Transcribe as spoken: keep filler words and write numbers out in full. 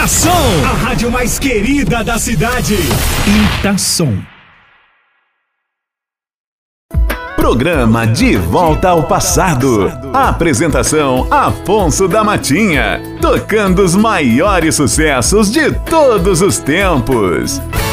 Itação, a rádio mais querida da cidade. Itação. Programa De Volta ao Passado. Apresentação Afonso da Matinha, tocando os maiores sucessos de todos os tempos.